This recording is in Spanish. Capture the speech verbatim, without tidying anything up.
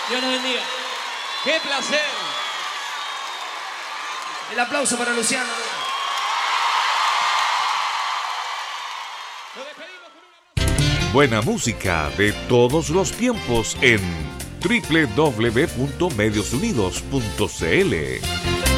Dios nos bendiga. ¡Qué placer! El aplauso para Luciano. Nos despedimos con una... Buena música de todos los tiempos en doble u doble u doble u punto medios unidos punto c l.